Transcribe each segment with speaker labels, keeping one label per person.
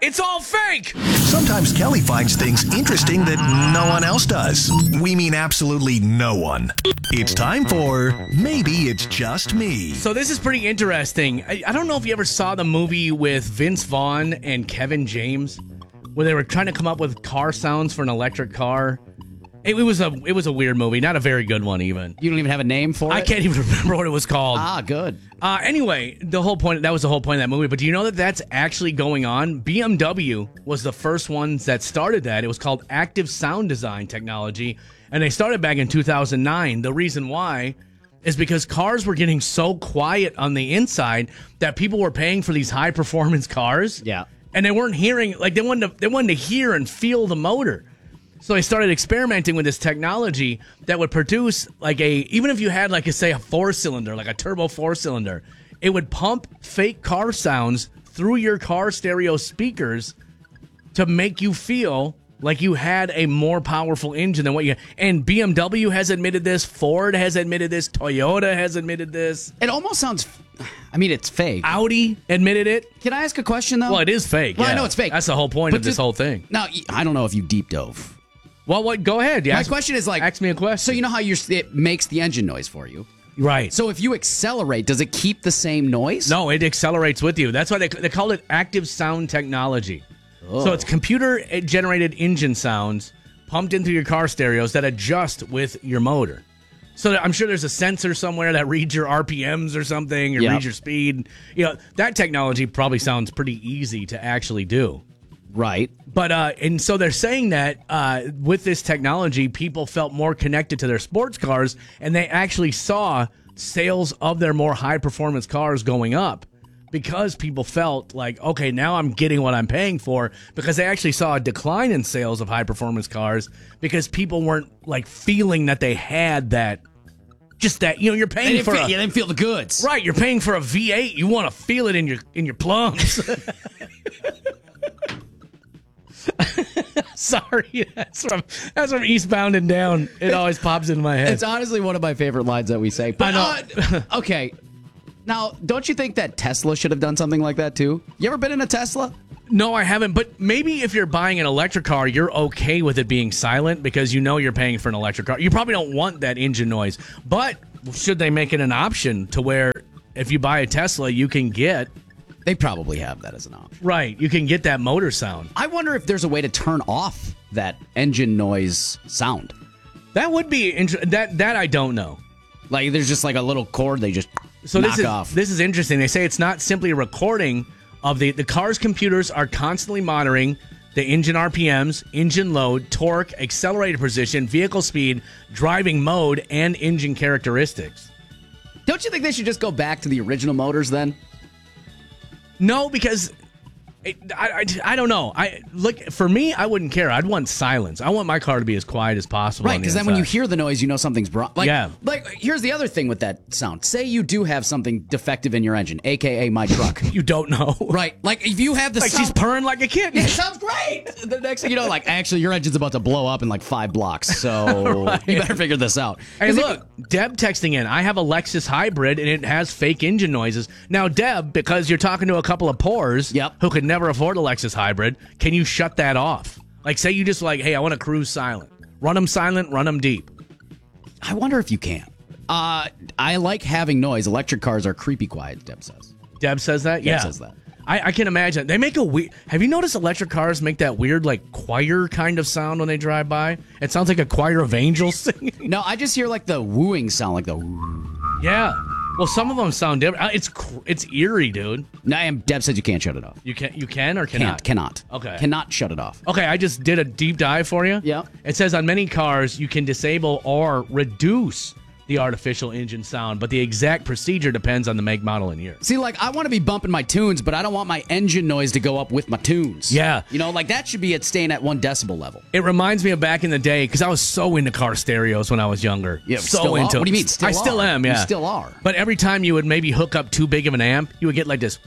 Speaker 1: It's all fake.
Speaker 2: Sometimes Kelly finds things interesting that no one else does. We mean absolutely no one. It's time for Maybe It's Just Me.
Speaker 1: So this is pretty interesting. I don't know if you ever saw the movie with Vince Vaughn and Kevin James, where they were trying to come up with car sounds for an electric car. It was a weird movie, not a very good one even.
Speaker 3: You don't even have a name for it?
Speaker 1: I can't even remember what it was called.
Speaker 3: Good.
Speaker 1: Anyway, that was the whole point of that movie. But do you know that that's actually going on? BMW was the first ones that started that. It was called Active Sound Design Technology, and they started back in 2009. The reason why is because cars were getting so quiet on the inside that people were paying for these high performance cars.
Speaker 3: Yeah.
Speaker 1: And they weren't hearing, like they wanted to hear and feel the motor. So they started experimenting with this technology that would produce even if you had a 4-cylinder, like a turbo 4-cylinder, it would pump fake car sounds through your car stereo speakers to make you feel like you had a more powerful engine than what you had. And BMW has admitted this, Ford has admitted this, Toyota has admitted this.
Speaker 3: It almost sounds, it's fake.
Speaker 1: Audi admitted it.
Speaker 3: Can I ask a question, though?
Speaker 1: Well, it is fake.
Speaker 3: Well,
Speaker 1: yeah.
Speaker 3: I know it's fake.
Speaker 1: That's the whole point of this whole thing.
Speaker 3: Now, I don't know if you deep dove.
Speaker 1: Well, what? Go ahead. Yeah.
Speaker 3: My question is
Speaker 1: ask me a question.
Speaker 3: So you know how it makes the engine noise for you?
Speaker 1: Right.
Speaker 3: So if you accelerate, does it keep the same noise?
Speaker 1: No, it accelerates with you. That's why they call it active sound technology.
Speaker 3: Oh.
Speaker 1: So it's computer-generated engine sounds pumped into your car stereos that adjust with your motor. So I'm sure there's a sensor somewhere that reads your RPMs or something, or reads your speed. That technology probably sounds pretty easy to actually do.
Speaker 3: Right.
Speaker 1: But and so they're saying that with this technology, people felt more connected to their sports cars, and they actually saw sales of their more high-performance cars going up because people felt like, okay, now I'm getting what I'm paying for, because they actually saw a decline in sales of high-performance cars because people weren't feeling that they had that. Just that, you're paying for
Speaker 3: they didn't feel the goods.
Speaker 1: Right, you're paying for a V8. You want to feel it in your plums. Sorry, that's from Eastbound and Down. It always pops into my head.
Speaker 3: It's honestly one of my favorite lines that we say. But okay, now don't you think that Tesla should have done something like that too? You ever been in a Tesla?
Speaker 1: No, I haven't. But maybe if you're buying an electric car, you're okay with it being silent because you're paying for an electric car. You probably don't want that engine noise. But should they make it an option to where if you buy a Tesla, you can get...
Speaker 3: They probably have that as an option.
Speaker 1: Right. You can get that motor sound.
Speaker 3: I wonder if there's a way to turn off that engine noise sound.
Speaker 1: That would be interesting. That I don't know.
Speaker 3: There's just a little cord they just knock off.
Speaker 1: This is interesting. They say it's not simply a recording of the car's computers are constantly monitoring the engine RPMs, engine load, torque, accelerator position, vehicle speed, driving mode, and engine characteristics.
Speaker 3: Don't you think they should just go back to the original motors then?
Speaker 1: No, because I don't know. For me, I wouldn't care. I'd want silence. I want my car to be as quiet as possible.
Speaker 3: Right, because then when you hear the noise, you know something's wrong.
Speaker 1: Yeah.
Speaker 3: Here's the other thing with that sound. Say you do have something defective in your engine, a.k.a. my truck.
Speaker 1: You don't know.
Speaker 3: Right. If you have the sound...
Speaker 1: she's purring like a kitten.
Speaker 3: It sounds great. The next thing you know, actually, your engine's about to blow up in 5 blocks, so right. You better figure this out.
Speaker 1: Hey, look, Deb texting in. I have a Lexus hybrid, and it has fake engine noises. Now, Deb, because you're talking to a couple of poors who could never afford a Lexus hybrid, can you shut that off? Say you just hey, I want to cruise silent. Run them silent, run them deep.
Speaker 3: I wonder if you can. I like having noise. Electric cars are creepy quiet, Deb says.
Speaker 1: Deb says that?
Speaker 3: Deb says that.
Speaker 1: I can imagine. They make a weird... Have you noticed electric cars make that weird, choir kind of sound when they drive by? It sounds like a choir of angels singing.
Speaker 3: No, I just hear the wooing sound, the...
Speaker 1: Yeah. Well, some of them sound different. It's eerie, dude.
Speaker 3: No, Deb said you can't shut it off.
Speaker 1: You can or cannot?
Speaker 3: Cannot.
Speaker 1: Okay.
Speaker 3: Cannot shut it off.
Speaker 1: Okay, I just did a deep dive for you.
Speaker 3: Yeah.
Speaker 1: It says on many cars you can disable or reduce the artificial engine sound, but the exact procedure depends on the make, model, and year.
Speaker 3: See, I want to be bumping my tunes, but I don't want my engine noise to go up with my tunes.
Speaker 1: Yeah.
Speaker 3: That should be staying at 1 decibel level.
Speaker 1: It reminds me of back in the day, because I was so into car stereos when I was younger.
Speaker 3: Yeah,
Speaker 1: so into
Speaker 3: it. What do you mean,
Speaker 1: I still am, yeah.
Speaker 3: You still are.
Speaker 1: But every time you would maybe hook up too big of an amp, you would get this...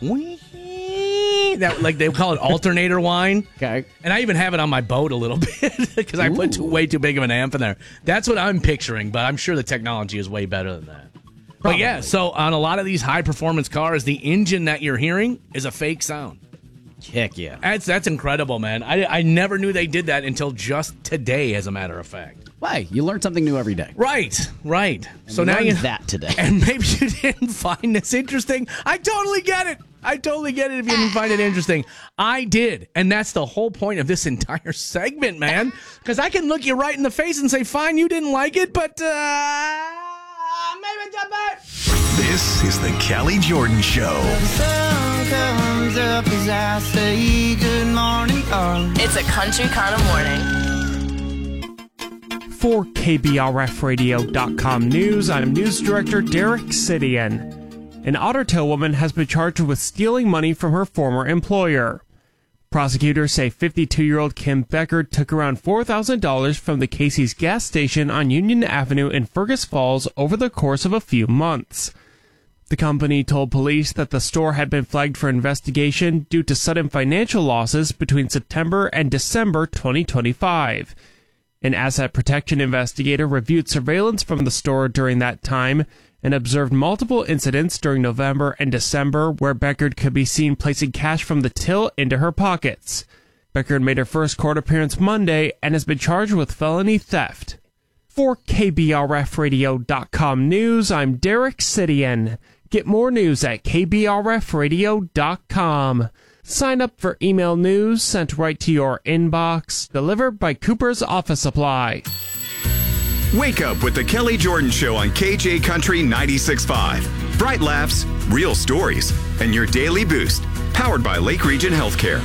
Speaker 1: That they would call it alternator whine.
Speaker 3: Okay.
Speaker 1: And I even have it on my boat a little bit because I put way too big of an amp in there. That's what I'm picturing, but I'm sure the technology is way better than that. Probably. But yeah, so on a lot of these high performance cars, the engine that you're hearing is a fake sound.
Speaker 3: Heck yeah.
Speaker 1: That's incredible, man. I never knew they did that until just today, as a matter of fact.
Speaker 3: Why? You learn something new every day.
Speaker 1: Right.
Speaker 3: And
Speaker 1: So now you
Speaker 3: that today.
Speaker 1: And maybe you didn't find this interesting. I totally get it if you didn't find it interesting. I did. And that's the whole point of this entire segment, man. Because I can look you right in the face and say, fine, you didn't like it, but maybe jump back.
Speaker 2: This is the Kelly Jordan Show.
Speaker 4: The sun comes up as I say good morning, darling.
Speaker 5: It's a country kind of morning.
Speaker 6: For KBRFradio.com News, I'm News Director Derek Sidian. An Otter Tail woman has been charged with stealing money from her former employer. Prosecutors say 52-year-old Kim Becker took around $4,000 from the Casey's gas station on Union Avenue in Fergus Falls over the course of a few months. The company told police that the store had been flagged for investigation due to sudden financial losses between September and December 2025. An asset protection investigator reviewed surveillance from the store during that time and observed multiple incidents during November and December where Beckard could be seen placing cash from the till into her pockets. Beckard made her first court appearance Monday and has been charged with felony theft. For KBRFradio.com News, I'm Derek Sidian. Get more news at KBRFradio.com. Sign up for email news sent right to your inbox, delivered by Cooper's Office Supply.
Speaker 7: Wake up with the Kelly Jordan Show on KJ Country 96.5. Bright laughs, real stories, and your daily boost. Powered by Lake Region Healthcare.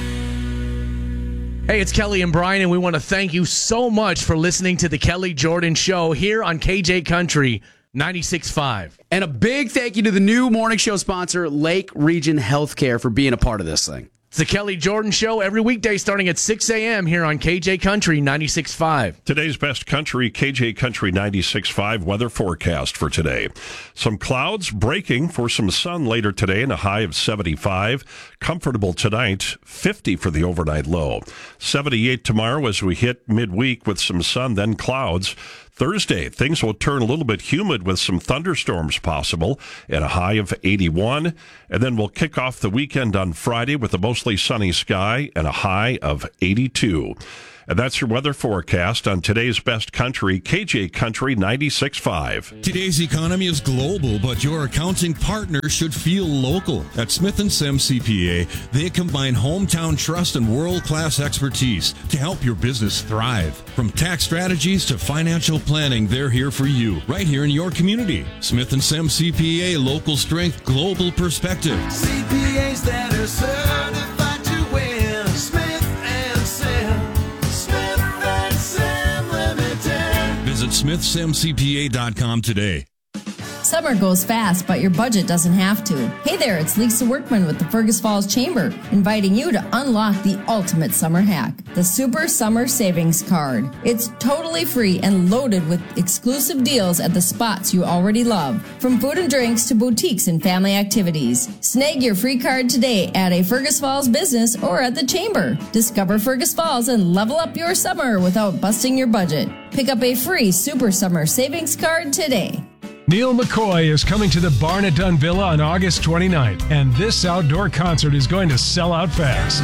Speaker 1: Hey, it's Kelly and Brian, and we want to thank you so much for listening to the Kelly Jordan Show here on KJ Country 96.5.
Speaker 3: And a big thank you to the new morning show sponsor, Lake Region Healthcare, for being a part of this thing.
Speaker 1: It's the Kelly Jordan Show every weekday starting at 6 a.m. here on KJ Country 96.5.
Speaker 8: Today's best country, KJ Country 96.5 weather forecast for today. Some clouds breaking for some sun later today and a high of 75. Comfortable tonight, 50 for the overnight low. 78 tomorrow as we hit midweek with some sun, then clouds. Thursday, things will turn a little bit humid with some thunderstorms possible at a high of 81. And then we'll kick off the weekend on Friday with a mostly sunny sky and a high of 82. And that's your weather forecast on today's best country, KJ Country 96.5.
Speaker 9: Today's economy is global, but your accounting partner should feel local. At Smith & Sem CPA, they combine hometown trust and world-class expertise to help your business thrive. From tax strategies to financial planning, they're here for you, right here in your community. Smith & Sem CPA, local strength, global perspective.
Speaker 4: CPAs that are certified to win. Smith & Sem. Smith & Sem Limited.
Speaker 9: Visit SmithSemCPA.com today.
Speaker 10: Summer goes fast, but your budget doesn't have to. Hey there, it's Lisa Workman with the Fergus Falls Chamber, inviting you to unlock the ultimate summer hack, the Super Summer Savings Card. It's totally free and loaded with exclusive deals at the spots you already love, from food and drinks to boutiques and family activities. Snag your free card today at a Fergus Falls business or at the Chamber. Discover Fergus Falls and level up your summer without busting your budget. Pick up a free Super Summer Savings Card today.
Speaker 11: Neil McCoy is coming to the Barn at Dunn Villa on August 29th, and this outdoor concert is going to sell out fast.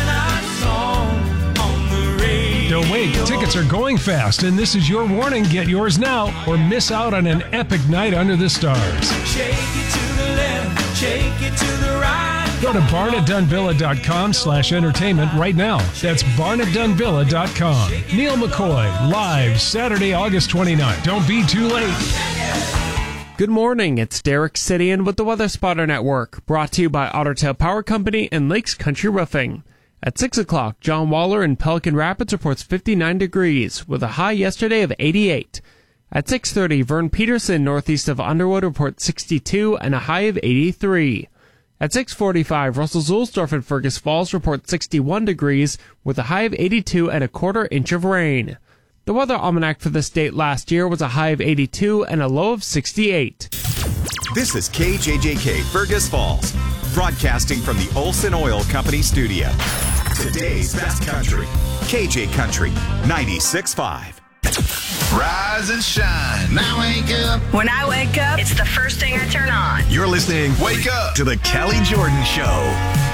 Speaker 11: Don't wait, tickets are going fast, and this is your warning. Get yours now or miss out on an epic night under the stars.
Speaker 4: Shake it to the left, shake it to the right.
Speaker 11: Go to barnatdunvilla.com/entertainment right now. That's barnatdunvilla.com. Neil McCoy, live Saturday, August 29th. Don't be too late.
Speaker 6: Good morning, it's Derek Sidian with the Weather Spotter Network, brought to you by Otter Tail Power Company and Lakes Country Roofing. At 6 o'clock, John Waller in Pelican Rapids reports 59 degrees, with a high yesterday of 88. At 6:30, Vern Peterson northeast of Underwood reports 62 and a high of 83. At 6:45, Russell Zulsdorf in Fergus Falls reports 61 degrees, with a high of 82 and a quarter inch of rain. The weather almanac for the state last year was a high of 82 and a low of 68.
Speaker 7: This is KJJK Fergus Falls, broadcasting from the Olson Oil Company studio. Today's best country, KJ Country 96.5.
Speaker 2: Rise and shine.
Speaker 4: Now wake up.
Speaker 5: When I wake up, it's the first thing I turn on.
Speaker 2: You're listening, Wake Up, to the Kelly Jordan Show.